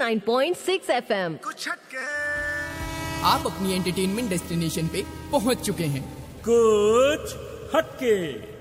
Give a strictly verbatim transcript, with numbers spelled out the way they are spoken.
Nine point six F M. कुछ हटके। आप अपनी एंटरटेनमेंट डेस्टिनेशन पे पहुंच चुके हैं। कुछ हटके।